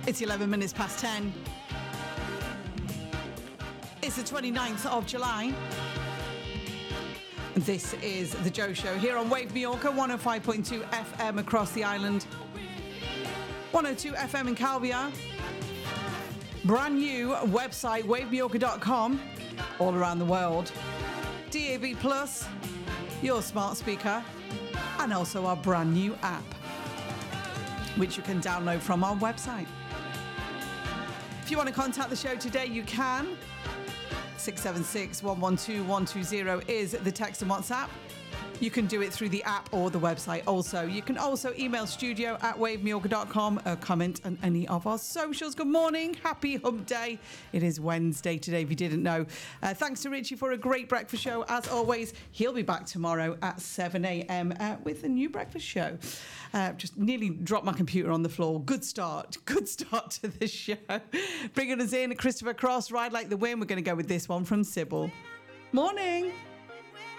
It's 11 minutes past 10. It's the 29th of July. This is The Joe Show here on Wave Mallorca, 105.2 FM across the island, 102 FM in Calvia. Brand new website, wavemallorca.com, all around the world. DAB Plus, your smart speaker, and also our brand new app, which you can download from our website. If you want to contact the show today, you can. 676 112 120 is the text and WhatsApp. You can do it through the app or the website also. You can also email studio@wavemallorca.com or comment on any of our socials. Good morning. Happy hump day. It is Wednesday today, if you didn't know. Thanks to Richie for a great breakfast show. As always, he'll be back tomorrow at 7 a.m. With a new breakfast show. Just nearly dropped my computer on the floor. Good start to the show. Bringing us in, Christopher Cross, Ride Like the Wind. We're going to go with this one from Sybil. Morning.